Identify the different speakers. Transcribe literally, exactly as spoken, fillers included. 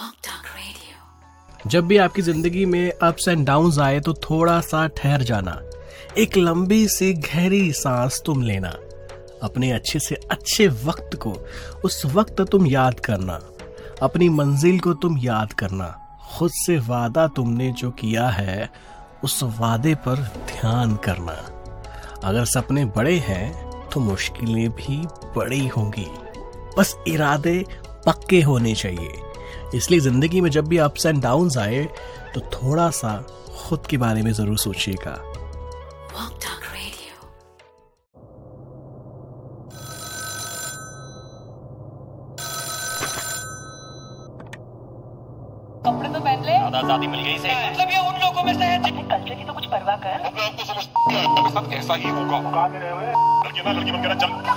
Speaker 1: जब भी आपकी जिंदगी में अप्स एंड डाउन्स आए तो थोड़ा सा ठहर जाना, एक लंबी सी गहरी सांस तुम लेना, अपने अच्छे से अच्छे वक्त को उस वक्त तुम याद करना, अपनी मंजिल को तुम याद करना, खुद से वादा तुमने जो किया है उस वादे पर ध्यान करना। अगर सपने बड़े हैं तो मुश्किलें भी बड़ी होंगी, बस इरादे पक्के होने चाहिए। इसलिए जिंदगी में जब भी अप्स एंड डाउन्स आए तो थोड़ा सा खुद के बारे में जरूर सोचिएगा।
Speaker 2: कपड़े तो पहन ले,
Speaker 3: आजादी मिल गई से
Speaker 2: मतलब ये उन लोगों में से है।
Speaker 4: कल्चर की तो कुछ परवाह कर।
Speaker 3: ऐसा ही होगा। लड़की ना लड़की बन के ना चल।